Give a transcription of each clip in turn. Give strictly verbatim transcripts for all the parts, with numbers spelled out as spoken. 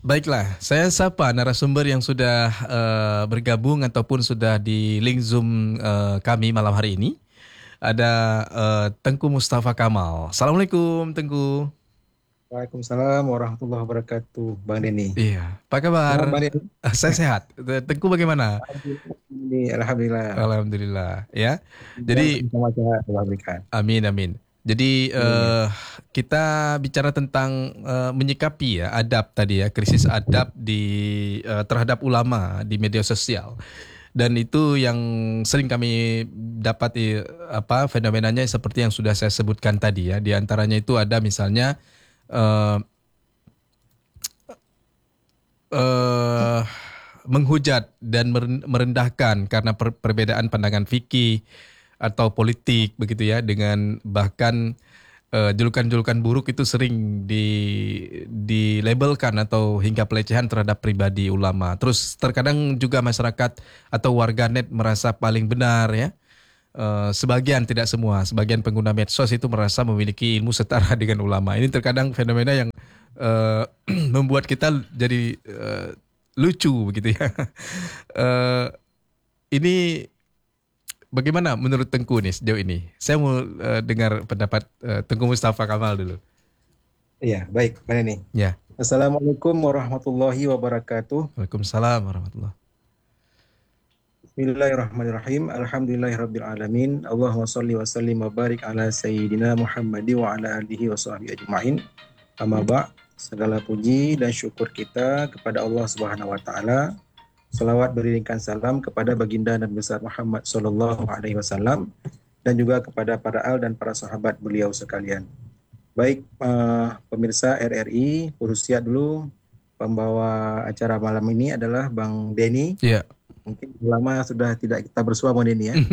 Baiklah, saya sapa narasumber yang sudah uh, bergabung ataupun sudah di link Zoom uh, kami malam hari ini. Ada uh, Tengku Mustafa Kamal. Assalamualaikum Tengku. Waalaikumsalam warahmatullahi wabarakatuh, Bang Denny. Iya, apa kabar? Sehat, Bang Denny? Uh, Saya sehat. Tengku bagaimana? Alhamdulillah. Alhamdulillah. Alhamdulillah. Ya, Dan jadi sama sehat, Allah berikan. amin amin. Jadi Amin ya. uh, kita bicara tentang uh, menyikapi ya adab tadi ya, krisis adab di uh, terhadap ulama di media sosial. Dan itu yang sering kami dapati apa fenomenanya seperti yang sudah saya sebutkan tadi ya. Di antaranya itu ada misalnya eh, eh, menghujat dan merendahkan karena per- perbedaan pandangan fikih atau politik begitu ya, dengan bahkan eh, julukan-julukan buruk itu sering di dilabelkan atau hingga pelecehan terhadap pribadi ulama. Terus terkadang juga masyarakat atau warganet merasa paling benar ya. Eh, sebagian, tidak semua, sebagian pengguna medsos itu merasa memiliki ilmu setara dengan ulama. Ini terkadang fenomena yang eh, membuat kita jadi eh, lucu begitu ya. Eh, ini bagaimana menurut Tengku nih sejauh ini? Saya mau eh, dengar pendapat eh, Tengku Mustafa Kamal dulu. Iya, baik, Bang Denny. Ya. Assalamualaikum warahmatullahi wabarakatuh. Waalaikumsalam warahmatullah. Bismillahirrahmanirrahim. Alhamdulillahirabbil alamin. Allahumma shalli wa sallim wa barik ala sayyidina Muhammadi wa ala alihi wa sahbihi ajmain. Amma ba', segala puji dan syukur kita kepada Allah Subhanahu wa taala. Salawat beriringkan salam kepada baginda dan besar Muhammad sallallahu alaihi wasallam dan juga kepada para al dan para sahabat beliau sekalian. Baik, uh, pemirsa R R I, urus siap dulu. Pembawa acara malam ini adalah Bang Denny. Iya. Mungkin lama sudah tidak kita bersua, Bang Denny ya.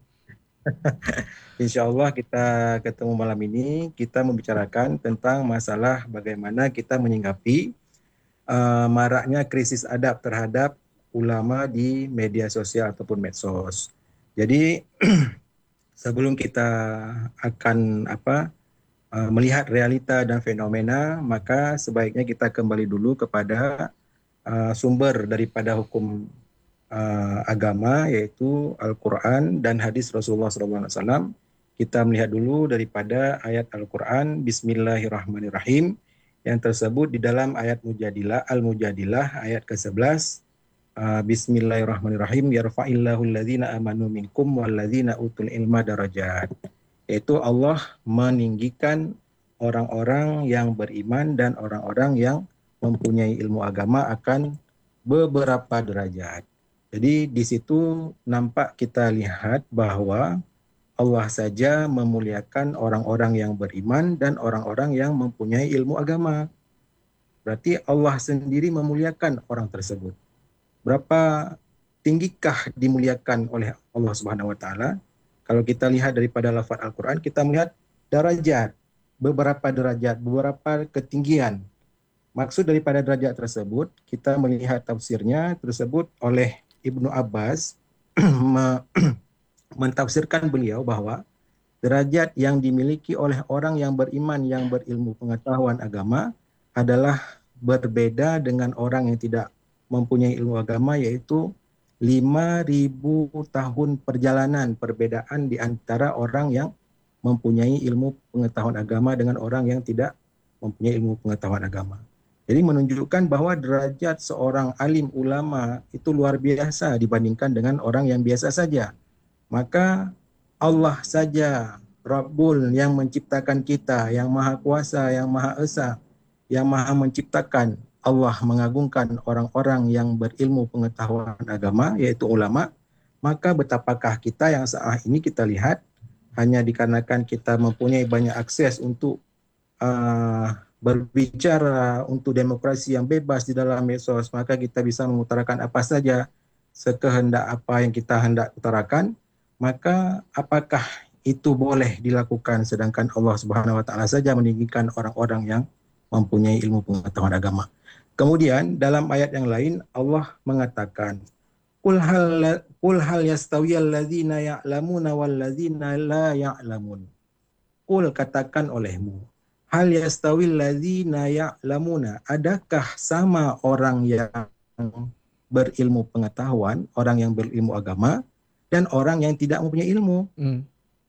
Insya Allah kita ketemu malam ini, kita membicarakan tentang masalah bagaimana kita menyinggapi uh, maraknya krisis adab terhadap ulama di media sosial ataupun medsos. Jadi sebelum kita akan apa uh, melihat realita dan fenomena, maka sebaiknya kita kembali dulu kepada uh, sumber daripada hukum uh, agama, yaitu Al-Quran dan hadis Rasulullah shallallahu alaihi wasallam. Kita melihat dulu daripada ayat Al-Quran, Bismillahirrahmanirrahim, yang tersebut di dalam ayat Mujadilah, Al-Mujadilah ayat ke sebelas. Uh, Bismillahirrahmanirrahim, yarfa'illahu alladhina amanu minkum walladhina utul ilma darajat. Yaitu Allah meninggikan orang-orang yang beriman dan orang-orang yang mempunyai ilmu agama akan beberapa derajat. Jadi di situ nampak kita lihat bahwa Allah saja memuliakan orang-orang yang beriman dan orang-orang yang mempunyai ilmu agama. Berarti Allah sendiri memuliakan orang tersebut. Berapa tinggikah dimuliakan oleh Allah Subhanahu wa taala? Kalau kita lihat daripada lafaz Al-Qur'an, kita melihat derajat, beberapa derajat, beberapa ketinggian. Maksud daripada derajat tersebut, kita melihat tafsirnya tersebut oleh Ibnu Abbas mentafsirkan beliau bahwa derajat yang dimiliki oleh orang yang beriman yang berilmu pengetahuan agama adalah berbeda dengan orang yang tidak mempunyai ilmu agama, yaitu lima ribu tahun perjalanan perbedaan di antara orang yang mempunyai ilmu pengetahuan agama dengan orang yang tidak mempunyai ilmu pengetahuan agama. Jadi menunjukkan bahwa derajat seorang alim ulama itu luar biasa dibandingkan dengan orang yang biasa saja. Maka Allah saja, Rabbul, yang menciptakan kita, yang maha kuasa, yang maha esa, yang maha menciptakan, Allah mengagungkan orang-orang yang berilmu pengetahuan agama, yaitu ulama. Maka betapakah kita yang saat ini kita lihat, hanya dikarenakan kita mempunyai banyak akses untuk uh, berbicara, untuk demokrasi yang bebas di dalam medsos, maka kita bisa mengutarakan apa saja sekehendak apa yang kita hendak utarakan. Maka apakah itu boleh dilakukan sedangkan Allah Subhanahu wa taala saja meninggikan orang-orang yang mempunyai ilmu pengetahuan agama? Kemudian dalam ayat yang lain Allah mengatakan, Qul hal qul hal yastawiyal ladzina ya'lamuna wal ladzina la ya'lamun. Qul, katakan olehmu, hal yastawil ladzina ya'lamuna, adakah sama orang yang berilmu pengetahuan, orang yang berilmu agama, dan orang yang tidak mempunyai ilmu? Hmm.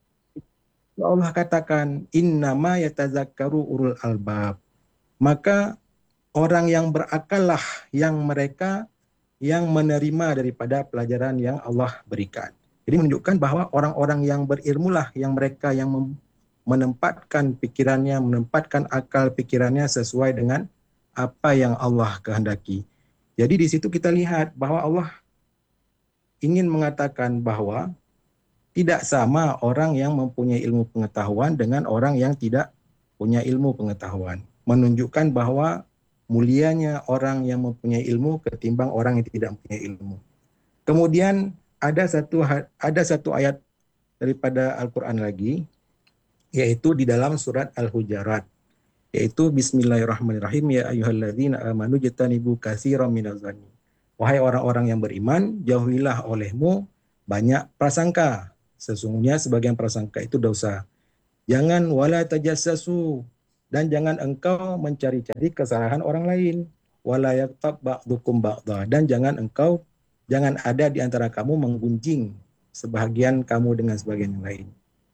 Allah katakan, innama yatazakkaru ulul albab. Maka orang yang berakal lah yang mereka yang menerima daripada pelajaran yang Allah berikan. Jadi menunjukkan bahwa orang-orang yang berilmu lah yang mereka yang mem- menempatkan pikirannya, menempatkan akal pikirannya sesuai dengan apa yang Allah kehendaki. Jadi di situ kita lihat bahwa Allah ingin mengatakan bahwa tidak sama orang yang mempunyai ilmu pengetahuan dengan orang yang tidak punya ilmu pengetahuan. Menunjukkan bahwa mulianya orang yang mempunyai ilmu ketimbang orang yang tidak mempunyai ilmu. Kemudian ada satu ada satu ayat daripada Al-Qur'an lagi, yaitu di dalam surat Al-Hujarat, yaitu Bismillahirrahmanirrahim, ya ayyuhalladzina amanu jtanibu katsiran minadh-dhanni. Wahai orang-orang yang beriman, jauhilah olehmu banyak prasangka. Sesungguhnya sebagian prasangka itu dosa. Jangan wala tajassasu, dan jangan engkau mencari-cari kesalahan orang lain. Wala yaktab ba'dukum ba'dha, dan jangan engkau jangan ada di antara kamu menggunjing sebahagian kamu dengan sebagian yang lain.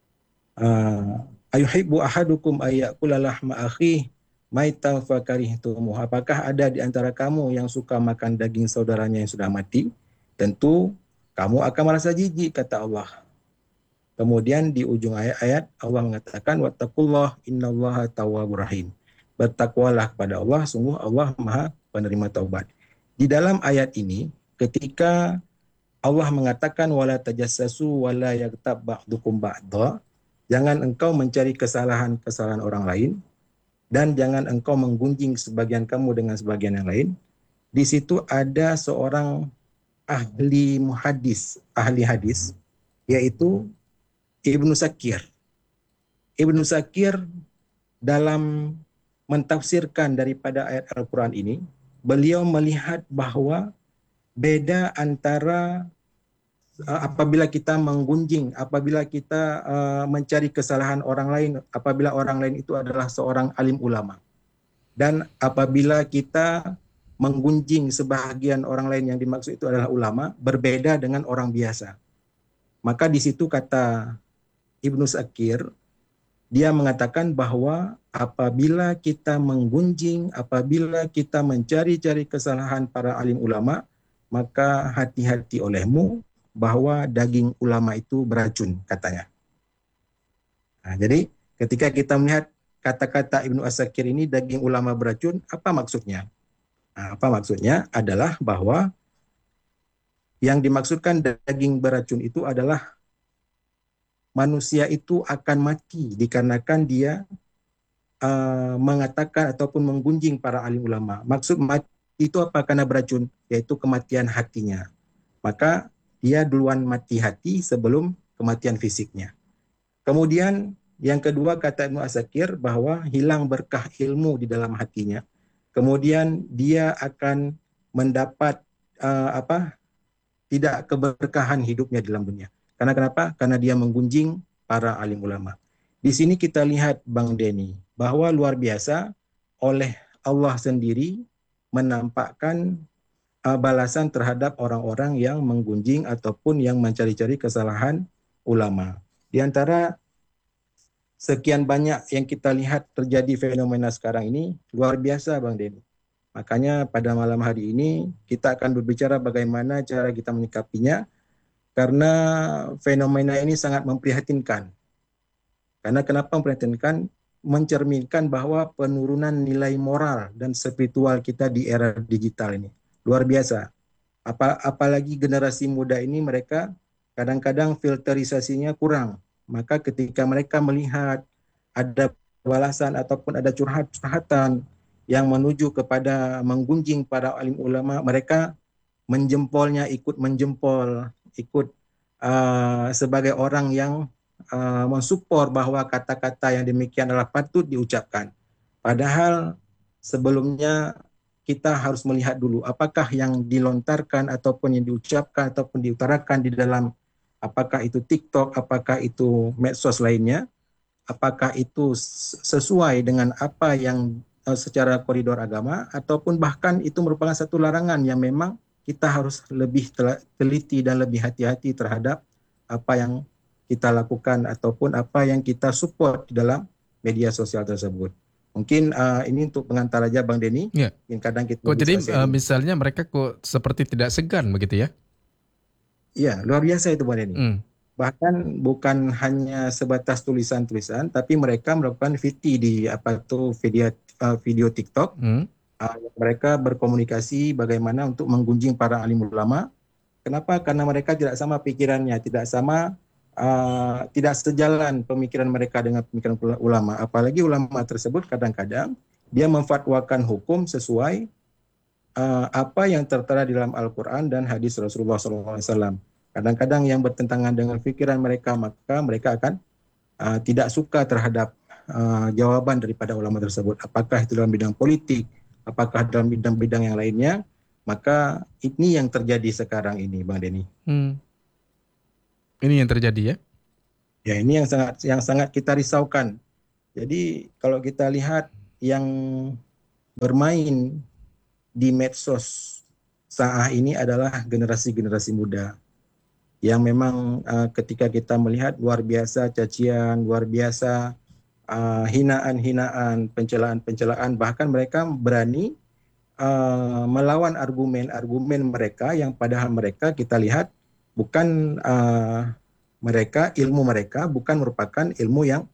Uh, ayuhibbu ahadukum ayyakula lahma akhi maitan fakarihtumuh. Apakah ada di antara kamu yang suka makan daging saudaranya yang sudah mati? Tentu kamu akan merasa jijik, kata Allah. Kemudian di ujung ayat-ayat Allah mengatakan wattaqullah innallaha tawwabur rahim. Bertakwalah kepada Allah, sungguh Allah Maha penerima taubat. Di dalam ayat ini ketika Allah mengatakan wala tajassasu wala yaghtab ba'dukum ba'dha, jangan engkau mencari kesalahan-kesalahan orang lain dan jangan engkau menggunjing sebagian kamu dengan sebagian yang lain. Di situ ada seorang ahli muhadis, ahli hadis, yaitu Ibnu Sakir. Ibnu Sakir dalam mentafsirkan daripada ayat Al-Quran ini, beliau melihat bahwa beda antara uh, apabila kita menggunjing, apabila kita uh, mencari kesalahan orang lain, apabila orang lain itu adalah seorang alim ulama. Dan apabila kita menggunjing sebahagian orang lain yang dimaksud itu adalah ulama, berbeda dengan orang biasa. Maka di situ kata Ibnu Sakir, dia mengatakan bahwa apabila kita menggunjing, apabila kita mencari-cari kesalahan para alim ulama, maka hati-hati olehmu bahwa daging ulama itu beracun, katanya. Nah, jadi ketika kita melihat kata-kata Ibnu As-Sakir ini, daging ulama beracun, apa maksudnya? Nah, apa maksudnya adalah bahwa yang dimaksudkan daging beracun itu adalah manusia itu akan mati dikarenakan dia uh, mengatakan ataupun menggunjing para alim ulama. Maksud mati itu apa? Karena beracun, yaitu kematian hatinya. Maka dia duluan mati hati sebelum kematian fisiknya. Kemudian yang kedua kata Ibnu As-Sakir bahwa hilang berkah ilmu di dalam hatinya. Kemudian dia akan mendapat uh, apa? tidak keberkahan hidupnya di dalam dunia. Karena kenapa? Karena dia menggunjing para alim ulama. Di sini kita lihat Bang Denny, bahwa luar biasa oleh Allah sendiri menampakkan uh, balasan terhadap orang-orang yang menggunjing ataupun yang mencari-cari kesalahan ulama. Di antara sekian banyak yang kita lihat terjadi fenomena sekarang ini, luar biasa Bang Denny. Makanya pada malam hari ini kita akan berbicara bagaimana cara kita menyikapinya, karena fenomena ini sangat memprihatinkan. Karena kenapa memprihatinkan? Mencerminkan bahwa penurunan nilai moral dan spiritual kita di era digital ini luar biasa. Apa, apalagi generasi muda ini, mereka kadang-kadang filterisasinya kurang. Maka ketika mereka melihat ada balasan ataupun ada curhat-curhatan yang menuju kepada menggunjing para alim ulama, mereka menjempolnya, ikut menjempol, ikut uh, sebagai orang yang uh, mensupport bahwa kata-kata yang demikian adalah patut diucapkan. Padahal sebelumnya kita harus melihat dulu apakah yang dilontarkan ataupun yang diucapkan ataupun diutarakan di dalam apakah itu TikTok, apakah itu medsos lainnya, apakah itu sesuai dengan apa yang uh, secara koridor agama, ataupun bahkan itu merupakan satu larangan yang memang kita harus lebih teliti dan lebih hati-hati terhadap apa yang kita lakukan ataupun apa yang kita support di dalam media sosial tersebut. Mungkin uh, ini untuk pengantar aja Bang Denny. Ya. Mungkin kadang kita Kok jadi bisa uh, sharing. misalnya mereka kok seperti tidak segan begitu ya? Iya, luar biasa itu Bang Denny. Hmm. Bahkan bukan hanya sebatas tulisan-tulisan, tapi mereka melakukan V T di apa tuh video uh, video TikTok. Hmm. Uh, mereka berkomunikasi bagaimana untuk menggunjing para alim ulama. Kenapa? Karena mereka tidak sama pikirannya, tidak sama, uh, tidak sejalan pemikiran mereka dengan pemikiran ulama. Apalagi ulama tersebut kadang-kadang dia memfatwakan hukum sesuai uh, apa yang tertera di dalam Al-Quran dan hadis Rasulullah shallallahu alaihi wasallam. Kadang-kadang yang bertentangan dengan pikiran mereka, maka mereka akan uh, tidak suka terhadap uh, jawaban daripada ulama tersebut. Apakah itu dalam bidang politik, apakah dalam bidang-bidang yang lainnya. Maka ini yang terjadi sekarang ini, Bang Denny. Hmm. Ini yang terjadi ya? Ya, ini yang sangat yang sangat kita risaukan. Jadi kalau kita lihat yang bermain di medsos saat ini adalah generasi-generasi muda yang memang uh, ketika kita melihat luar biasa cacian, luar biasa uh, hinaan-hinaan, pencelaan-pencelaan, bahkan mereka berani Uh, melawan argumen-argumen mereka yang padahal mereka kita lihat bukan uh, mereka ilmu mereka bukan merupakan ilmu yang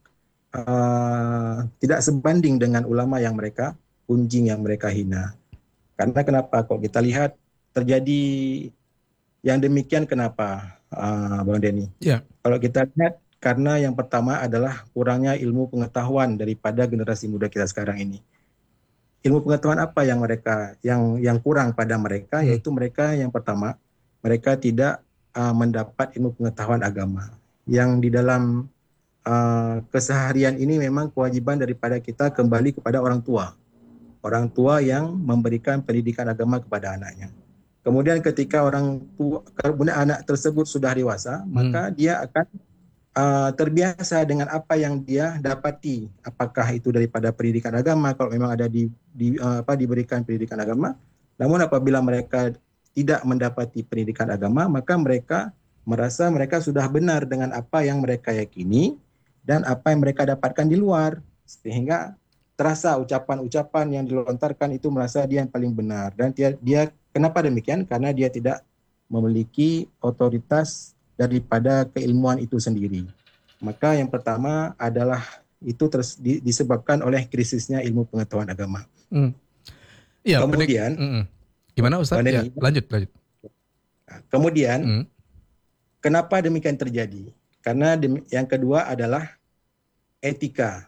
uh, tidak sebanding dengan ulama yang mereka gunjing, yang mereka hina. Karena kenapa kok kita lihat terjadi yang demikian, kenapa uh, Bang Denny? Ya. Kalau kita lihat karena yang pertama adalah kurangnya ilmu pengetahuan daripada generasi muda kita sekarang ini. Ilmu pengetahuan apa yang mereka yang yang kurang pada mereka, Hmm. yaitu mereka yang pertama mereka tidak uh, mendapat ilmu pengetahuan agama yang di dalam uh, keseharian ini memang kewajiban daripada kita kembali kepada orang tua orang tua yang memberikan pendidikan agama kepada anaknya. Kemudian ketika orang tua kemudian anak tersebut sudah dewasa, Hmm. maka dia akan Uh, terbiasa dengan apa yang dia dapati, apakah itu daripada pendidikan agama kalau memang ada di, di uh, apa diberikan pendidikan agama. Namun apabila mereka tidak mendapati pendidikan agama, maka mereka merasa mereka sudah benar dengan apa yang mereka yakini dan apa yang mereka dapatkan di luar, sehingga terasa ucapan-ucapan yang dilontarkan itu merasa dia yang paling benar. Dan dia, dia kenapa demikian? Karena dia tidak memiliki otoritas daripada keilmuan itu sendiri. Maka yang pertama adalah itu terus di, disebabkan oleh krisisnya ilmu pengetahuan agama. Hmm. Ya, kemudian, penik- gimana Ustaz? Ya, lanjut, lanjut. Kemudian, hmm. kenapa demikian terjadi? Karena dem- yang kedua adalah etika.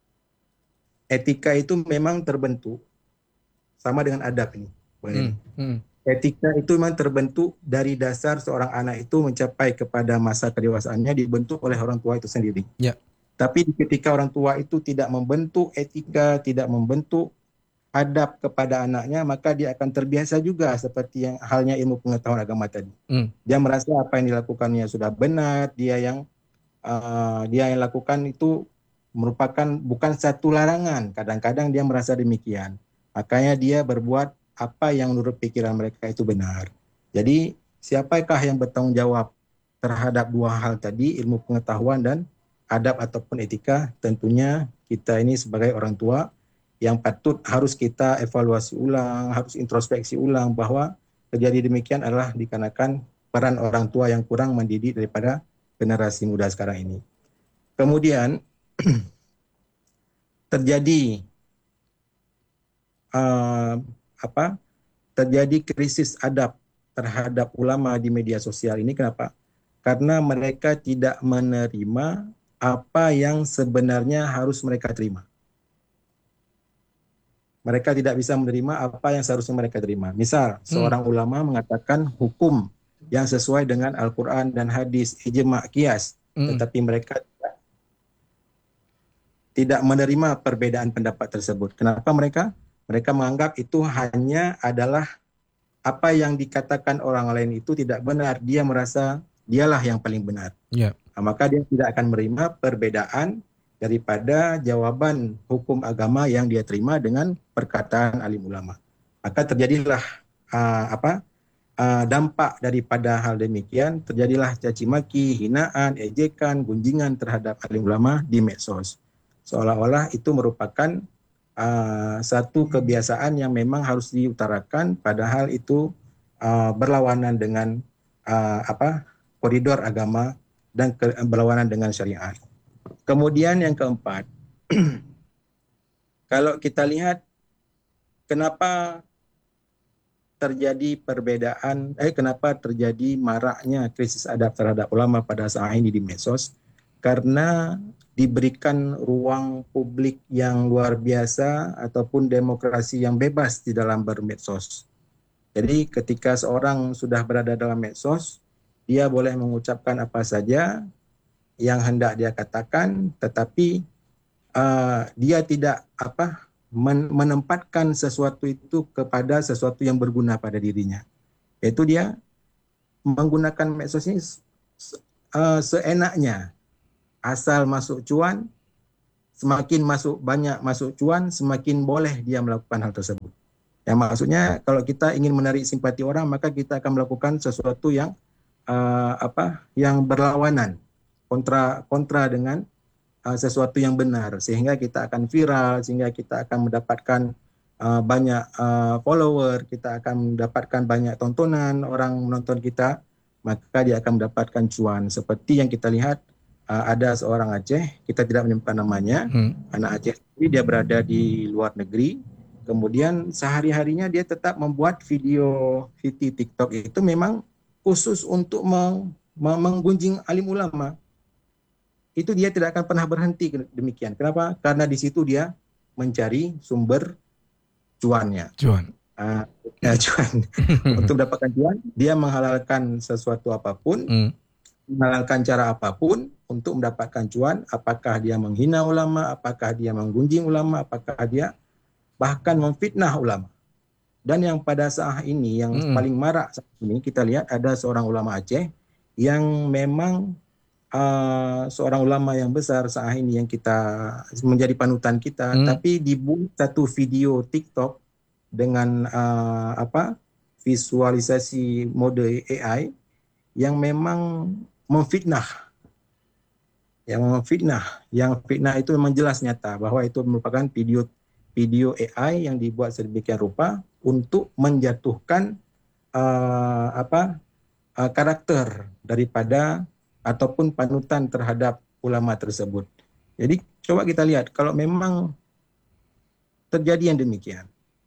Etika itu memang terbentuk sama dengan adab ini. Hmm. Hmm. Etika itu memang terbentuk dari dasar seorang anak itu mencapai kepada masa kedewasaannya dibentuk oleh orang tua itu sendiri. Ya. Tapi ketika orang tua itu tidak membentuk etika, tidak membentuk adab kepada anaknya, maka dia akan terbiasa juga seperti yang halnya ilmu pengetahuan agama tadi. Hmm. Dia merasa apa yang dilakukannya sudah benar, dia yang uh, dia yang lakukan itu merupakan bukan satu larangan. Kadang-kadang dia merasa demikian. Makanya dia berbuat apa yang menurut pikiran mereka itu benar. Jadi siapakah yang bertanggung jawab terhadap dua hal tadi, ilmu pengetahuan dan adab ataupun etika? Tentunya kita ini sebagai orang tua yang patut harus kita evaluasi ulang, harus introspeksi ulang bahwa terjadi demikian adalah dikarenakan peran orang tua yang kurang mendidik daripada generasi muda sekarang ini. Kemudian terjadi uh, apa? Terjadi krisis adab terhadap ulama di media sosial ini. Kenapa? Karena mereka tidak menerima apa yang sebenarnya harus mereka terima. Mereka tidak bisa menerima apa yang seharusnya mereka terima. Misal, seorang hmm. ulama mengatakan hukum yang sesuai dengan Al-Quran dan hadis, ijma' qiyas, hmm. tetapi mereka tidak, tidak menerima perbedaan pendapat tersebut. Kenapa mereka? Mereka menganggap itu hanya adalah apa yang dikatakan orang lain itu tidak benar. Dia merasa dialah yang paling benar. Yeah. Nah, maka dia tidak akan menerima perbedaan daripada jawaban hukum agama yang dia terima dengan perkataan alim ulama. Maka terjadilah uh, apa uh, dampak daripada hal demikian, terjadilah caci maki, hinaan, ejekan, gunjingan terhadap alim ulama di medsos. Seolah-olah itu merupakan uh, satu kebiasaan yang memang harus diutarakan, padahal itu uh, berlawanan dengan uh, apa koridor agama dan ke, berlawanan dengan syariat. Kemudian yang keempat, kalau kita lihat kenapa terjadi perbedaan, eh kenapa terjadi maraknya krisis adab terhadap ulama pada saat ini di medsos, karena diberikan ruang publik yang luar biasa ataupun demokrasi yang bebas di dalam bermedsos. Jadi ketika seorang sudah berada dalam medsos, dia boleh mengucapkan apa saja yang hendak dia katakan, tetapi uh, dia tidak apa menempatkan sesuatu itu kepada sesuatu yang berguna pada dirinya. Yaitu dia menggunakan medsos ini uh, seenaknya. Asal masuk cuan, semakin masuk banyak masuk cuan, semakin boleh dia melakukan hal tersebut. Yang maksudnya kalau kita ingin menarik simpati orang, maka kita akan melakukan sesuatu yang uh, apa yang berlawanan, kontra kontra dengan Uh, sesuatu yang benar, sehingga kita akan viral, sehingga kita akan mendapatkan uh, banyak uh, follower, kita akan mendapatkan banyak tontonan, orang menonton kita, maka dia akan mendapatkan cuan. Seperti yang kita lihat, uh, ada seorang Aceh, kita tidak menyebutkan namanya, hmm. anak Aceh, dia berada di luar negeri, kemudian sehari-harinya dia tetap membuat video V T TikTok itu memang khusus untuk meng- menggunjing alim ulama. Itu dia tidak akan pernah berhenti demikian. Kenapa? Karena di situ dia mencari sumber cuannya. Cuan. Uh, ya, cuan. Untuk mendapatkan cuan, dia menghalalkan sesuatu apapun, hmm. menghalalkan cara apapun untuk mendapatkan cuan. Apakah dia menghina ulama, apakah dia menggunjing ulama, apakah dia bahkan memfitnah ulama. Dan yang pada saat ini, yang hmm. paling marak saat ini, kita lihat ada seorang ulama Aceh yang memang Uh, seorang ulama yang besar saat ini yang kita menjadi panutan kita, hmm. tapi dibuat satu video TikTok dengan uh, apa visualisasi mode A I yang memang memfitnah, yang memfitnah, yang fitnah itu memang jelas nyata bahwa itu merupakan video video A I yang dibuat sedemikian rupa untuk menjatuhkan uh, apa uh, karakter daripada ataupun panutan terhadap ulama tersebut. Jadi coba kita lihat, kalau memang terjadi yang demikian,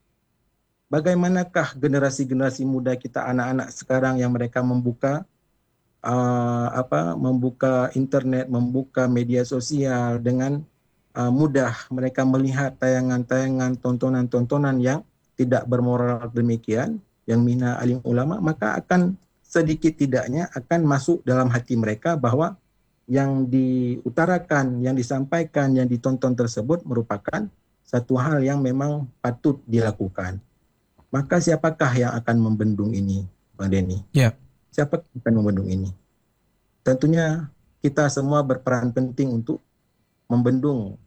bagaimanakah generasi-generasi muda kita, anak-anak sekarang yang mereka membuka uh, apa, membuka internet, membuka media sosial dengan uh, mudah, mereka melihat tayangan-tayangan, tontonan-tontonan yang tidak bermoral demikian, yang menghina alim ulama, maka akan sedikit tidaknya akan masuk dalam hati mereka bahwa yang diutarakan, yang disampaikan, yang ditonton tersebut merupakan satu hal yang memang patut dilakukan. Maka siapakah yang akan membendung ini, Bang Denny? Ya. Siapa yang akan membendung ini? Tentunya kita semua berperan penting untuk membendung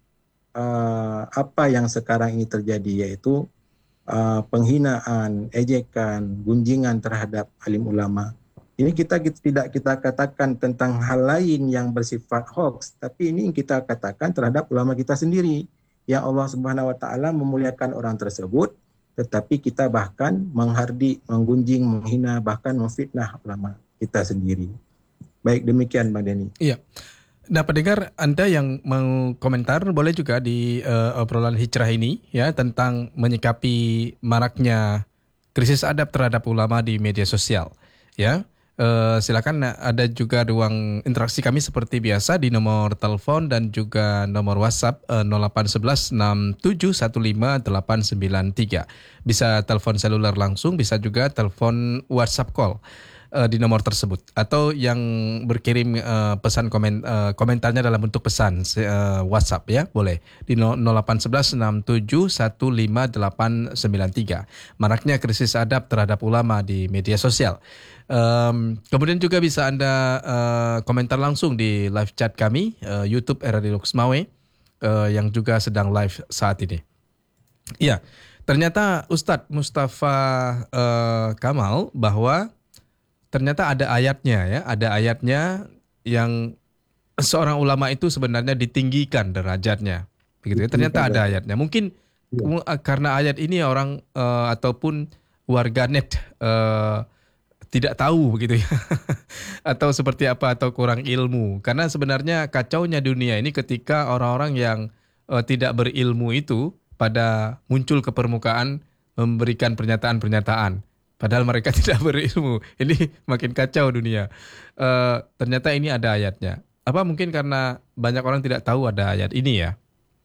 uh, apa yang sekarang ini terjadi, yaitu Uh, penghinaan, ejekan, gunjingan terhadap alim ulama. Ini kita, kita tidak kita katakan tentang hal lain yang bersifat hoax, tapi ini kita katakan terhadap ulama kita sendiri. Yang Allah Subhanahu wa taala memuliakan orang tersebut, tetapi kita bahkan menghardik, menggunjing, menghina, bahkan memfitnah ulama kita sendiri. Baik, demikian Bang Denny. Iya. Nah, pendengar Anda yang mau komentar boleh juga di uh, obrolan hijrah ini ya tentang menyikapi maraknya krisis adab terhadap ulama di media sosial. Ya, uh, silakan ada juga ruang interaksi kami seperti biasa di nomor telepon dan juga nomor WhatsApp uh, nol delapan satu satu enam tujuh satu lima delapan sembilan tiga. Bisa telepon seluler langsung, bisa juga telepon WhatsApp call di nomor tersebut, atau yang berkirim uh, pesan komen uh, komentarnya dalam bentuk pesan uh, WhatsApp ya boleh di nol delapan satu satu enam tujuh satu lima delapan sembilan tiga. Maraknya krisis adab terhadap ulama di media sosial. Um, kemudian juga bisa Anda uh, komentar langsung di live chat kami uh, YouTube R R I Lux Mawe. uh, yang juga sedang live saat ini. Iya, ternyata Ustadz Mustafa uh, Kamal bahwa ternyata ada ayatnya ya, ada ayatnya yang seorang ulama itu sebenarnya ditinggikan derajatnya, begitu ya. Ternyata ada ayatnya. Mungkin Iya. karena ayat ini orang uh, ataupun warganet uh, tidak tahu begitu ya, atau seperti apa atau kurang ilmu. Karena sebenarnya kacaunya dunia ini ketika orang-orang yang uh, tidak berilmu itu pada muncul ke permukaan memberikan pernyataan-pernyataan. Padahal mereka tidak berilmu. Ini makin kacau dunia. Uh, ternyata ini ada ayatnya. Apa mungkin karena banyak orang tidak tahu ada ayat ini ya?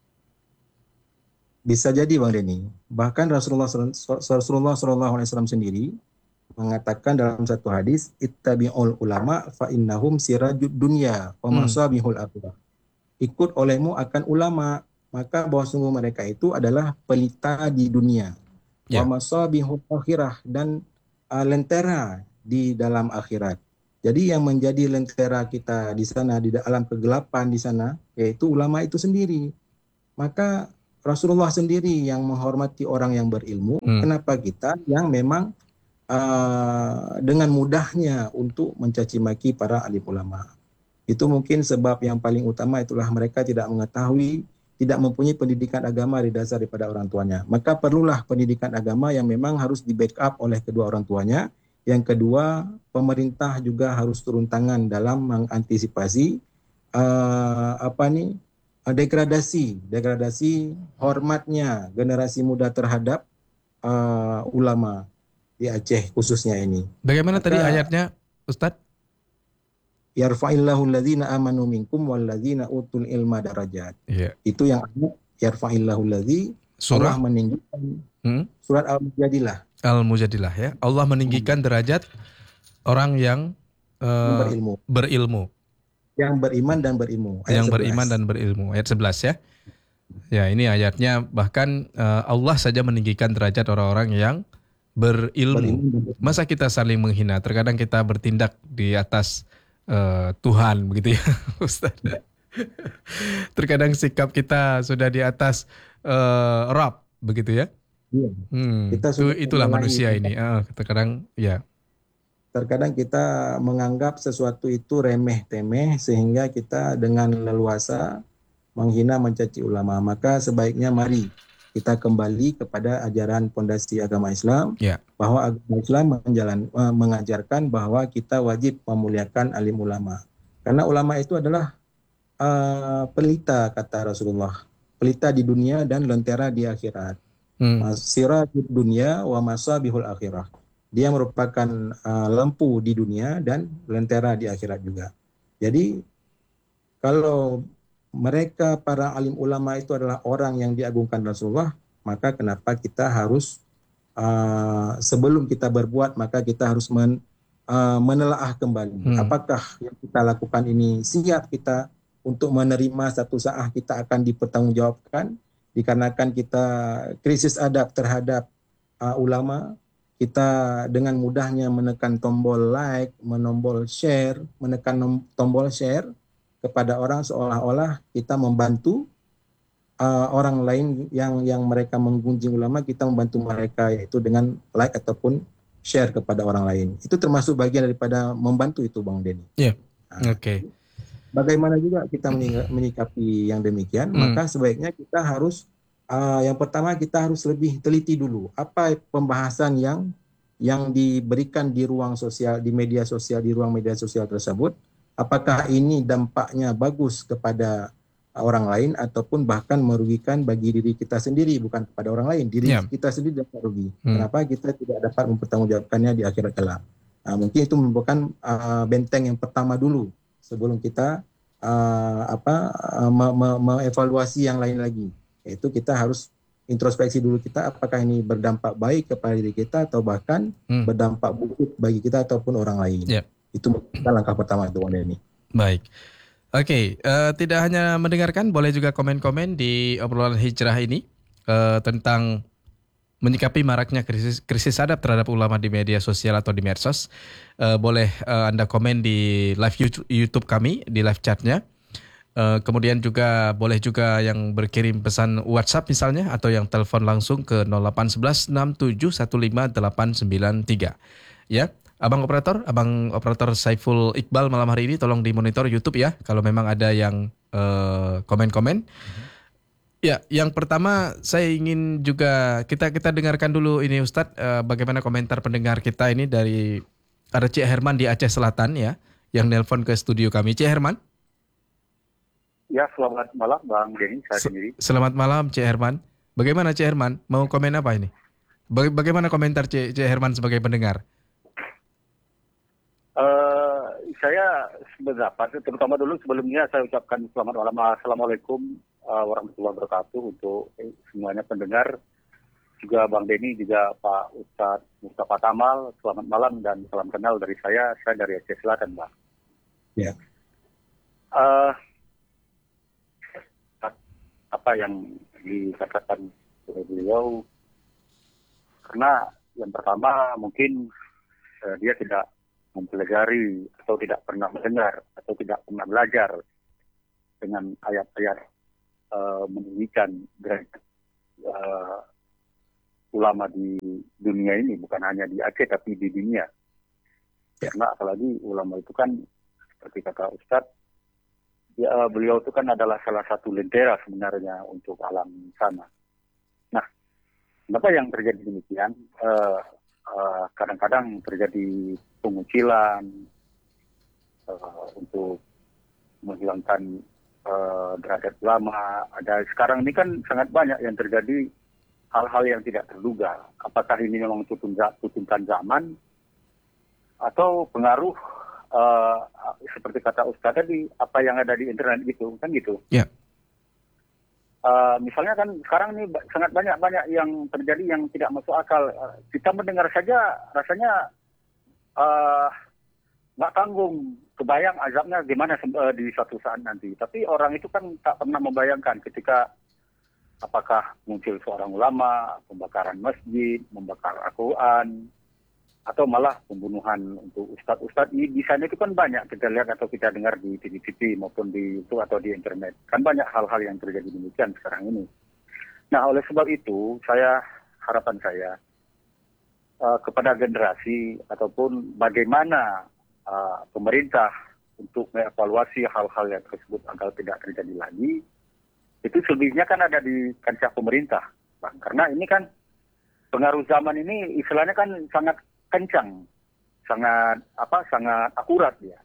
Bisa jadi Bang Denny. Bahkan Rasulullah Rasulullah Shallallahu Alaihi Wasallam sendiri mengatakan dalam satu hadis, ittabi'ul ulama fa innahum sirajud dunya wa Hmm. masabihul akhirah. Ikut olehmu akan ulama, maka bahwa sungguh mereka itu adalah pelita di dunia. Wa Ya. masabihul akhirah, dan uh, lentera di dalam akhirat. Jadi yang menjadi lentera kita di sana, di dalam kegelapan di sana, yaitu ulama itu sendiri. Maka Rasulullah sendiri yang menghormati orang yang berilmu, Hmm. kenapa kita yang memang uh, dengan mudahnya untuk mencaci maki para alim ulama? Itu mungkin sebab yang paling utama, itulah mereka tidak mengetahui, tidak mempunyai pendidikan agama di dasar daripada orang tuanya. Maka perlulah pendidikan agama yang memang harus di backup oleh kedua orang tuanya. Yang kedua, pemerintah juga harus turun tangan dalam mengantisipasi uh, apa nih degradasi, degradasi hormatnya generasi muda terhadap uh, ulama di Aceh khususnya ini. Bagaimana tadi Maka ayatnya, Ustadz? yarfa'illahu alladzina amanu minkum walladzina utul ilma darajat. Iya. Itu yang yarfa'illahu alladzi, Allah Surah meninggikan. hmm? Surat Al-Mujadilah, Al-Mujadilah ya. Allah meninggikan derajat orang yang yang uh, berilmu, berilmu, yang beriman dan berilmu. Ayat yang sebelas. beriman dan berilmu. Ayat sebelas ya. Ya, ini ayatnya bahkan uh, Allah saja meninggikan derajat orang-orang yang berilmu. Beriman dan berilmu. Masa kita saling menghina? Terkadang kita bertindak di atas uh, Tuhan begitu ya, Ustaz. Terkadang sikap kita sudah di atas uh, Rabb begitu ya. Iya. Hmm, Kita itu sudah itulah menyalahi. manusia ini. Uh, terkadang ya. Terkadang kita menganggap sesuatu itu remeh-temeh sehingga kita dengan leluasa menghina, mencaci ulama. Maka sebaiknya mari kita kembali kepada ajaran pondasi agama Islam, Ya. bahwa agama Islam menjalan, mengajarkan bahwa kita wajib memuliakan alim ulama. Karena ulama itu adalah uh, pelita, kata Rasulullah. Pelita di dunia dan lentera di akhirat. Hmm. Sirajud dunia wa masabihul akhirah. Dia merupakan uh, lampu di dunia dan lentera di akhirat juga. Jadi kalau mereka para alim ulama itu adalah orang yang diagungkan Rasulullah, maka kenapa kita harus uh, sebelum kita berbuat, maka kita harus men, uh, menelaah kembali. Hmm. Apakah yang kita lakukan ini siap kita untuk menerima satu saat kita akan dipertanggungjawabkan, dikarenakan kita krisis adab terhadap uh, ulama. Kita dengan mudahnya menekan tombol like, menombol share, menekan nom- tombol share kepada orang seolah-olah kita membantu uh, orang lain yang yang mereka menggunjing ulama, kita membantu mereka yaitu dengan like ataupun share kepada orang lain. Itu termasuk bagian daripada membantu itu, Bang Denny. Ya. Nah, Oke. Okay. Bagaimana juga kita menyikapi yang demikian, Hmm. maka sebaiknya kita harus Uh, yang pertama kita harus lebih teliti dulu apa pembahasan yang yang diberikan di ruang sosial, di media sosial, di ruang media sosial tersebut. Apakah ini dampaknya bagus kepada orang lain ataupun bahkan merugikan bagi diri kita sendiri, bukan kepada orang lain, diri Ya. kita sendiri dapat rugi. Hmm. Kenapa kita tidak dapat mempertanggungjawabkannya di akhirat kelak? Nah, mungkin itu merupakan uh, benteng yang pertama dulu sebelum kita uh, apa uh, me- me- mengevaluasi yang lain lagi. Yaitu kita harus introspeksi dulu kita, apakah ini berdampak baik kepada diri kita atau bahkan Hmm. berdampak buruk bagi kita ataupun orang lain. Ya. Itu langkah pertama itu, Bang Denny. Baik. Oke, eh, tidak hanya mendengarkan, boleh juga komen-komen di obrolan hijrah ini eh, tentang menyikapi maraknya krisis krisis adab terhadap ulama di media sosial atau di medsos. Eh, boleh eh, Anda komen di live YouTube, YouTube kami, di live chatnya. Uh, kemudian juga boleh juga yang berkirim pesan WhatsApp misalnya atau yang telepon langsung ke nol delapan satu satu enam tujuh satu lima delapan sembilan tiga. Ya, Abang operator, Abang operator Saiful Iqbal malam hari ini tolong dimonitor YouTube ya kalau memang ada yang uh, komen-komen. Ya, yang pertama saya ingin juga kita kita dengarkan dulu ini Ustadz uh, bagaimana komentar pendengar kita ini dari ada Cik Herman di Aceh Selatan ya yang nelpon ke studio kami. Cik Herman. Ya, selamat malam Bang Denny, saya sendiri. Selamat malam Cik Herman. Bagaimana Cik Herman? Mau komen apa ini? Baga- Bagaimana komentar Cik, Cik Herman sebagai pendengar? Uh, saya berdapat, terutama dulu sebelumnya saya ucapkan selamat malam, Assalamualaikum uh, warahmatullahi wabarakatuh untuk eh, semuanya pendengar. Juga Bang Denny, juga Pak Ustadz Mustafa Kamal, selamat malam dan salam kenal dari saya, saya dari Aceh Selatan, Bang. Ya. Uh, apa yang dikatakan oleh beliau, karena yang pertama mungkin uh, dia tidak mempelajari atau tidak pernah mendengar atau tidak pernah belajar dengan ayat-ayat uh, meninggikan derajat uh, ulama di dunia ini, bukan hanya di Aceh tapi di dunia. Karena apalagi ulama itu kan seperti kata Ustadz, ya, beliau itu kan adalah salah satu lentera sebenarnya untuk alam sana. Nah, kenapa yang terjadi demikian? Uh, uh, kadang-kadang terjadi pengucilan uh, untuk menghilangkan uh, derajat ulama. Ada sekarang ini kan sangat banyak yang terjadi hal-hal yang tidak terduga. Apakah ini memang tuntutan zaman atau pengaruh Uh, seperti kata Ustaz tadi, apa yang ada di internet gitu, kan gitu. Ya. Yeah. Uh, misalnya kan sekarang ini sangat banyak-banyak yang terjadi yang tidak masuk akal. Uh, kita mendengar saja rasanya nggak uh, tanggung, kebayang azabnya gimana uh, di suatu saat nanti. Tapi orang itu kan tak pernah membayangkan ketika apakah muncul seorang ulama, pembakaran masjid, membakar Al-Quran, atau malah pembunuhan untuk ustadz-ustadz. Ini di sana itu kan banyak kita lihat atau kita dengar di T V T V maupun di itu atau di internet. Kan banyak hal-hal yang terjadi demikian sekarang ini. Nah, oleh sebab itu, saya harapan saya uh, kepada generasi ataupun bagaimana uh, pemerintah untuk mengevaluasi hal-hal yang tersebut agar tidak terjadi lagi, itu selebihnya kan ada di kancah pemerintah, Bang. Karena ini kan pengaruh zaman ini istilahnya kan sangat kencang, sangat apa sangat akurat dia.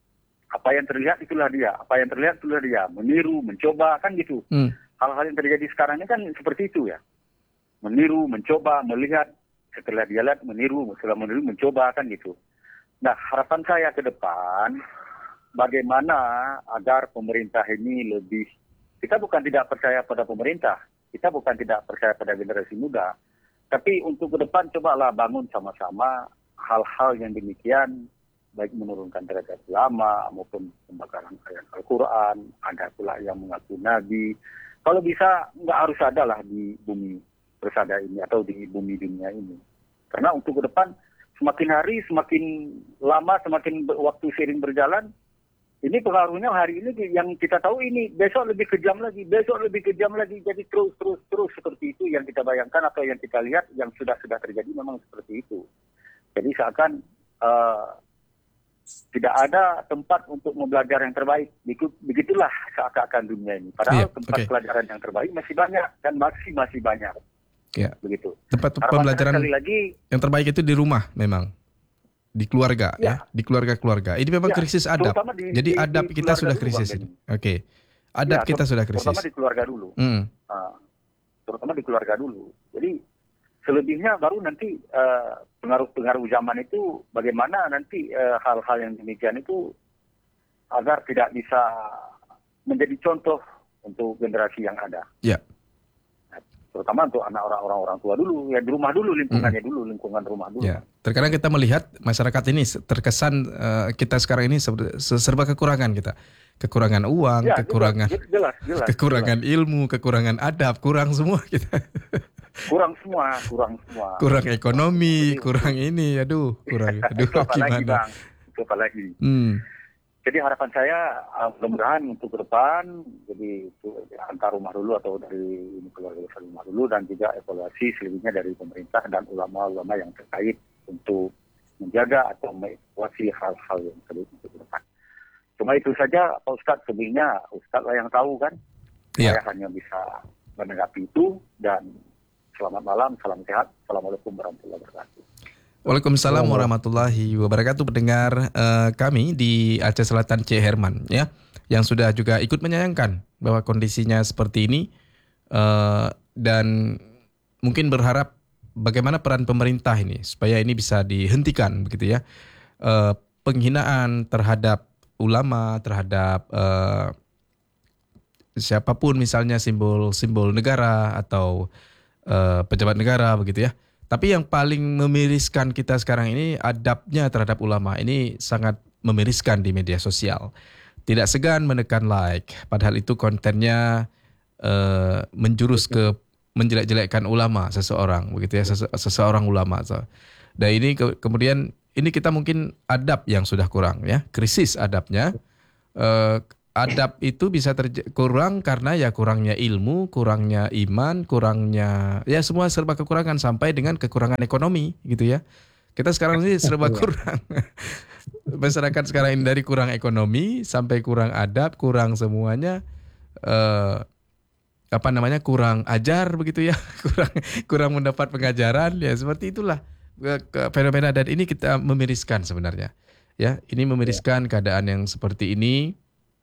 Apa yang terlihat itulah dia, apa yang terlihat itulah dia, meniru, mencoba, kan gitu. Hmm. Hal-hal yang terjadi sekarang ini kan seperti itu ya. Meniru, mencoba, melihat, setelah dia lihat meniru, setelah meniru mencoba, kan gitu. Nah, harapan saya ke depan bagaimana agar pemerintah ini lebih, kita bukan tidak percaya pada pemerintah, kita bukan tidak percaya pada generasi muda. Tapi untuk ke depan cobalah bangun sama-sama hal-hal yang demikian, baik menurunkan derajat ulama maupun pembakaran ayat Al-Quran, ada pula yang mengaku Nabi. Kalau bisa nggak harus ada lah di bumi persada ini atau di bumi dunia ini. Karena untuk ke depan semakin hari, semakin lama, semakin waktu seiring berjalan, ini pengaruhnya hari ini yang kita tahu ini, besok lebih kejam lagi, besok lebih kejam lagi, jadi terus, terus, terus seperti itu yang kita bayangkan atau yang kita lihat yang sudah-sudah terjadi memang seperti itu. Jadi seakan uh, tidak ada tempat untuk membelajar yang terbaik. Begitulah seakan-akan dunia ini. Padahal yeah, tempat okay. pelajaran yang terbaik masih banyak dan masih masih banyak. Yeah. Begitu. Tempat pembelajaran lagi, yang terbaik itu di rumah memang. Di keluarga ya, ya. Di keluarga-keluarga. Ini memang ya, krisis adab. Di, Jadi di, adab di kita sudah krisis ini. Oke. Okay. Adab ya, kita sudah krisis. Terutama di keluarga dulu. Hmm. Uh, terutama di keluarga dulu. Jadi selebihnya baru nanti uh, pengaruh-pengaruh zaman itu bagaimana nanti uh, hal-hal yang demikian itu agar tidak bisa menjadi contoh untuk generasi yang ada. Ya. Terutama untuk anak orang-orang orang tua dulu, ya di rumah dulu, lingkungannya hmm. dulu, lingkungan rumah dulu. Ya. Terkadang kita melihat masyarakat ini terkesan uh, kita sekarang ini serba kekurangan kita, kekurangan uang, ya, kekurangan, jelas, jelas, kekurangan jelas. ilmu, kekurangan adab, kurang semua kita. Kurang semua, kurang semua. Kurang ekonomi, kurang ini, aduh, kurang, aduh, itu apa gimana? Lagi, Bang? Itu apa lagi? Hmm. Jadi harapan saya uh, mudah-mudahan untuk ke depan, jadi itu antar rumah dulu atau dari ini keluarga besar rumah dulu, dan juga evaluasi selebihnya dari pemerintah dan ulama-ulama yang terkait untuk menjaga atau mengevaluasi hal-hal yang terjadi untuk ke depan. Cuma itu saja Pak Ustadz, selebihnya Ustadz lah yang tahu kan. Iya. Saya hanya bisa menanggapi itu, dan selamat malam, salam sehat, Assalamualaikum warahmatullahi wabarakatuh. Waalaikumsalam warahmatullahi wabarakatuh. Pendengar eh, kami di Aceh Selatan, C. Herman, ya, yang sudah juga ikut menyayangkan bahwa kondisinya seperti ini, eh, dan mungkin berharap bagaimana peran pemerintah ini supaya ini bisa dihentikan, begitu ya. Eh, penghinaan terhadap ulama, terhadap eh, siapapun, misalnya simbol-simbol negara atau eh, pejabat negara, begitu ya. Tapi yang paling memiriskan kita sekarang ini adabnya terhadap ulama ini sangat memiriskan di media sosial. Tidak segan menekan like, padahal itu kontennya uh, menjurus ke menjelek-jelekkan ulama seseorang, begitu ya, sese- seseorang ulama. So. Dan ini ke- kemudian ini kita mungkin adab yang sudah kurang, ya, krisis adabnya. Uh, adab itu bisa terj- kurang karena ya kurangnya ilmu, kurangnya iman, kurangnya ya semua serba kekurangan sampai dengan kekurangan ekonomi, gitu ya. Kita sekarang ini serba kurang. Masyarakat sekarang ini dari kurang ekonomi sampai kurang adab, kurang semuanya, eh, apa namanya, kurang ajar, begitu ya. kurang kurang mendapat pengajaran, ya seperti itulah Ke- ke- fenomena, dan ini kita memiriskan sebenarnya. Ya, ini memiriskan keadaan yang seperti ini.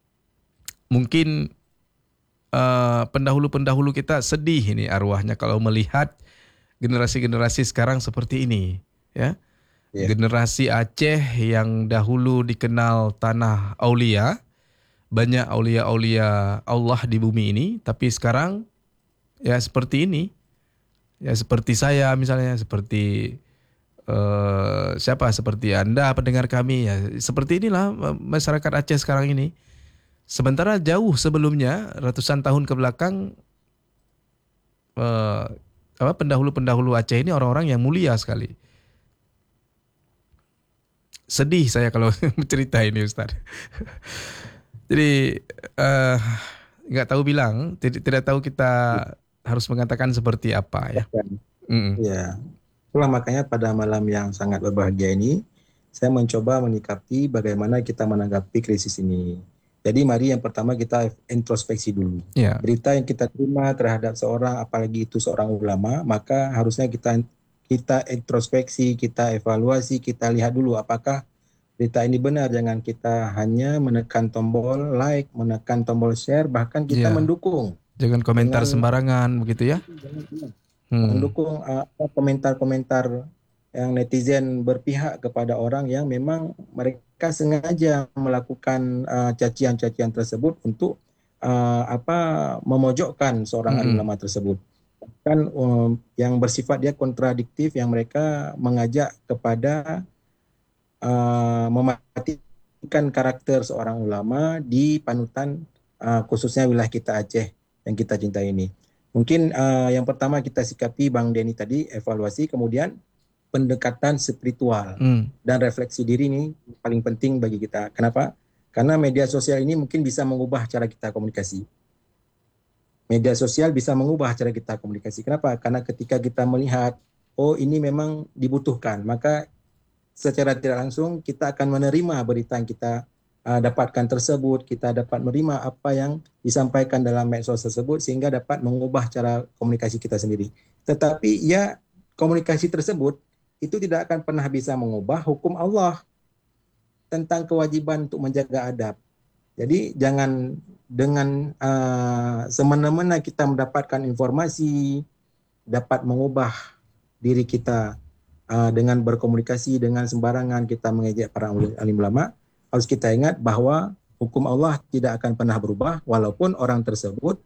Mungkin eh, pendahulu-pendahulu kita sedih ini arwahnya kalau melihat generasi-generasi sekarang seperti ini, ya. Ya. Generasi Aceh yang dahulu dikenal tanah aulia, banyak aulia-aulia Allah di bumi ini, tapi sekarang ya seperti ini. Ya seperti saya misalnya, seperti eh, siapa, seperti Anda pendengar kami, ya seperti inilah eh, masyarakat Aceh sekarang ini. Sementara jauh sebelumnya, ratusan tahun ke belakang, eh, apa, pendahulu-pendahulu Aceh ini orang-orang yang mulia sekali. Sedih saya kalau cerita ini, Ustaz. Jadi eh, nggak tahu bilang, tidak, tidak tahu kita harus mengatakan seperti apa, ya. Mm-mm. Ya, itulah makanya pada malam yang sangat berbahagia ini, saya mencoba menyikapi bagaimana kita menanggapi krisis ini. Jadi mari yang pertama kita introspeksi dulu. Ya, Berita yang kita terima terhadap seorang, apalagi itu seorang ulama, maka harusnya kita kita introspeksi, kita evaluasi, kita lihat dulu apakah berita ini benar. Jangan kita hanya menekan tombol like, menekan tombol share, bahkan kita ya. mendukung Jangan komentar dengan sembarangan, begitu ya. Hmm. mendukung uh, komentar-komentar yang netizen berpihak kepada orang yang memang mereka sengaja melakukan uh, cacian-cacian tersebut untuk uh, apa memojokkan seorang alim Mm-mm. ulama tersebut. Kan um, yang bersifat dia kontradiktif, yang mereka mengajak kepada uh, mematikan karakter seorang ulama di panutan uh, khususnya wilayah kita Aceh yang kita cintai ini. Mungkin uh, yang pertama kita sikapi Bang Denny tadi, evaluasi, kemudian pendekatan spiritual Mm. dan refleksi diri ini paling penting bagi kita. Kenapa? Karena media sosial ini mungkin bisa mengubah cara kita komunikasi. Media sosial bisa mengubah cara kita komunikasi. Kenapa? Karena ketika kita melihat, oh ini memang dibutuhkan, maka secara tidak langsung kita akan menerima berita yang kita uh, dapatkan tersebut, kita dapat menerima apa yang disampaikan dalam medsos tersebut sehingga dapat mengubah cara komunikasi kita sendiri. Tetapi ya komunikasi tersebut itu tidak akan pernah bisa mengubah hukum Allah tentang kewajiban untuk menjaga adab. Jadi jangan dengan uh, semena-mena kita mendapatkan informasi dapat mengubah diri kita uh, dengan berkomunikasi dengan sembarangan, kita mengejek para alim ulama. Harus kita ingat bahwa hukum Allah tidak akan pernah berubah walaupun orang tersebut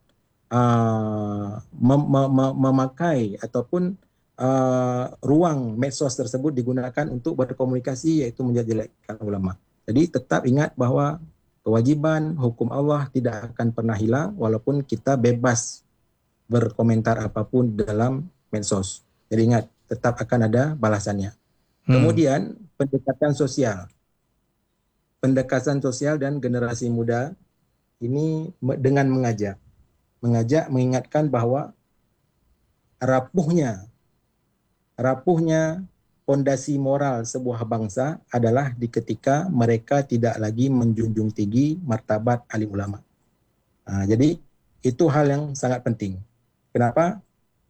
uh, mem- mem- memakai ataupun uh, ruang medsos tersebut digunakan untuk berkomunikasi, yaitu menjelekkan ulama. Jadi tetap ingat bahwa kewajiban hukum Allah tidak akan pernah hilang walaupun kita bebas berkomentar apapun dalam medsos. Jadi ingat, tetap akan ada balasannya. Hmm. Kemudian pendekatan sosial. pendekatan sosial dan generasi muda ini dengan mengajak, mengajak mengingatkan bahwa rapuhnya, rapuhnya fondasi moral sebuah bangsa adalah di ketika mereka tidak lagi menjunjung tinggi martabat alim ulama. Nah, jadi itu hal yang sangat penting. Kenapa?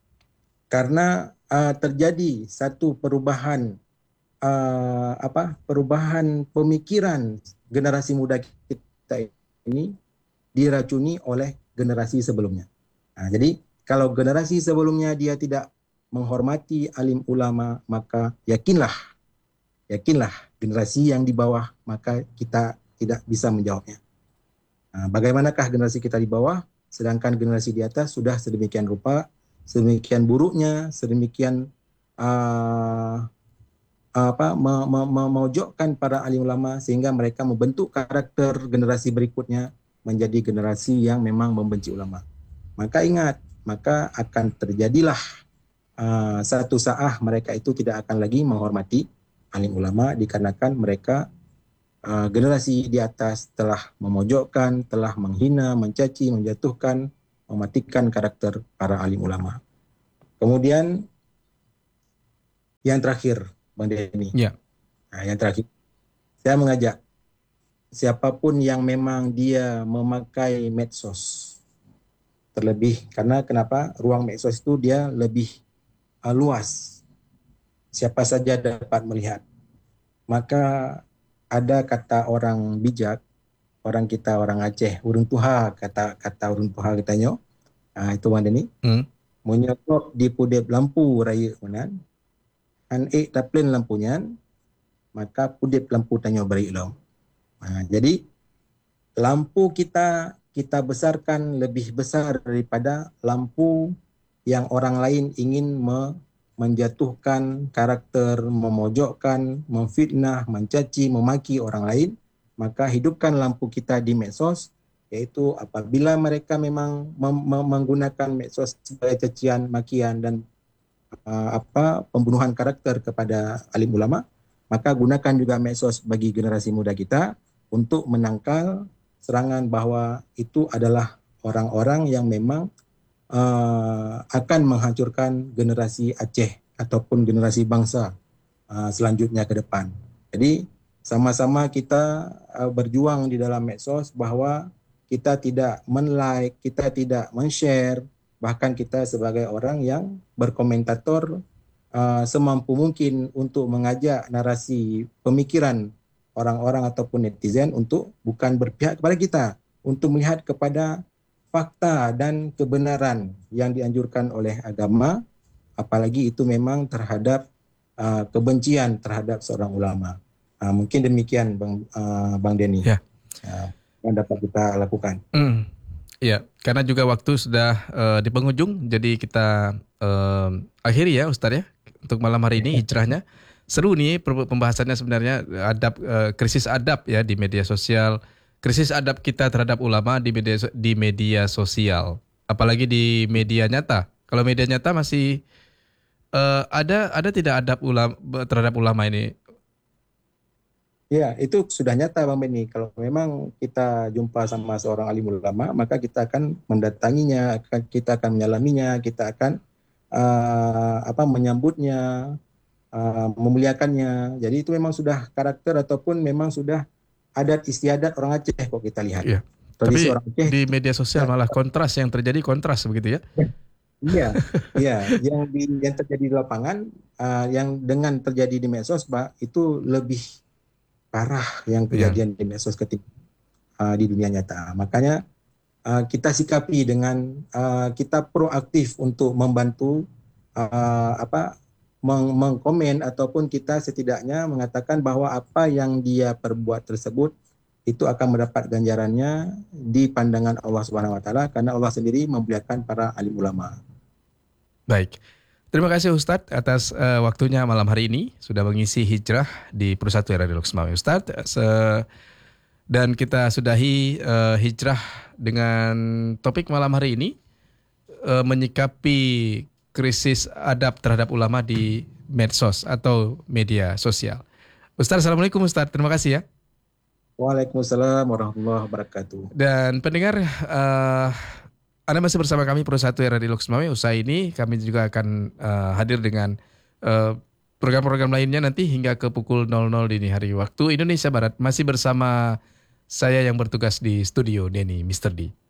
Karena uh, terjadi satu perubahan uh, apa? Perubahan pemikiran generasi muda kita ini diracuni oleh generasi sebelumnya. Nah, jadi kalau generasi sebelumnya dia tidak menghormati alim ulama, maka yakinlah, yakinlah generasi yang di bawah, maka kita tidak bisa menjawabnya. Nah, bagaimanakah generasi kita di bawah, sedangkan generasi di atas sudah sedemikian rupa, sedemikian buruknya, sedemikian uh, apa memojokkan para alim ulama sehingga mereka membentuk karakter generasi berikutnya menjadi generasi yang memang membenci ulama. Maka ingat, maka akan terjadilah uh, satu saat mereka itu tidak akan lagi menghormati alim ulama dikarenakan mereka uh, generasi di atas telah memojokkan, telah menghina, mencaci, menjatuhkan, mematikan karakter para alim ulama. Kemudian yang terakhir, Bang Denny. Ya. Nah, yang terakhir, saya mengajak siapapun yang memang dia memakai medsos, terlebih karena kenapa ruang medsos itu dia lebih uh, luas, siapa saja dapat melihat. Maka ada kata orang bijak, orang kita orang Aceh, urun tuha, kata kata urun tuha katanya, uh, itu Bang Denny, hmm. menyokok di pudep lampu raya menan, an ek taplin lampunya, maka pudep lampu tanya beri lo. Nah, jadi lampu kita kita besarkan lebih besar daripada lampu yang orang lain ingin me, menjatuhkan karakter, memojokkan, memfitnah, mencaci, memaki orang lain. Maka hidupkan lampu kita di medsos, yaitu apabila mereka memang mem- mem- menggunakan medsos sebagai cacian, makian dan uh, apa pembunuhan karakter kepada alim ulama, maka gunakan juga medsos bagi generasi muda kita untuk menangkal serangan bahwa itu adalah orang-orang yang memang uh, akan menghancurkan generasi Aceh ataupun generasi bangsa uh, selanjutnya ke depan. Jadi sama-sama kita uh, berjuang di dalam medsos bahwa kita tidak men-like, kita tidak men-share, bahkan kita sebagai orang yang berkomentator uh, semampu mungkin untuk mengajak narasi pemikiran orang-orang ataupun netizen untuk bukan berpihak kepada kita, untuk melihat kepada fakta dan kebenaran yang dianjurkan oleh agama, apalagi itu memang terhadap uh, kebencian terhadap seorang ulama. Uh, mungkin demikian Bang uh, Bang Denny ya. uh, yang dapat kita lakukan. Mm, ya, karena juga waktu sudah uh, di penghujung, jadi kita uh, akhiri ya Ustaz ya untuk malam hari ini hijrahnya. Seru nih pembahasannya sebenarnya, adab uh, krisis adab ya di media sosial, krisis adab kita terhadap ulama di media di media sosial, apalagi di media nyata. Kalau media nyata masih uh, ada ada tidak adab ulama terhadap ulama ini? Ya, itu sudah nyata Bang Benny. Kalau memang kita jumpa sama seorang alim ulama, maka kita akan mendatanginya, kita akan menyalaminya, kita akan uh, apa menyambutnya, Uh, memuliakannya. Jadi itu memang sudah karakter ataupun memang sudah adat istiadat orang Aceh kok kita lihat. Iya. Tapi orang Aceh, di media sosial malah kontras yang terjadi kontras begitu ya? Iya, iya. Yang di, yang terjadi di lapangan, uh, yang dengan terjadi di medsos, Pak, itu lebih parah yang kejadian yeah. di medsos ketika uh, di dunia nyata. Makanya uh, kita sikapi dengan uh, kita proaktif untuk membantu uh, apa meng- mengkomen ataupun kita setidaknya mengatakan bahwa apa yang dia perbuat tersebut itu akan mendapat ganjarannya di pandangan Allah Subhanahu wa taala karena Allah sendiri memuliakan para alim ulama. Baik. Terima kasih Ustadz atas uh, waktunya malam hari ini sudah mengisi hijrah di Perusahaan Radio Loksmawe Ustadz. Se- dan kita sudahi uh, hijrah dengan topik malam hari ini uh, menyikapi krisis adab terhadap ulama di medsos atau media sosial. Ustaz, Assalamualaikum Ustaz. Terima kasih ya. Waalaikumsalam warahmatullahi wabarakatuh. Dan pendengar, uh, Anda masih bersama kami Pro satu R R I Lux Mame. Usai ini kami juga akan uh, hadir dengan uh, program-program lainnya nanti hingga ke pukul nol nol dini hari waktu Indonesia Barat. Masih bersama saya yang bertugas di studio, Denny Mister D.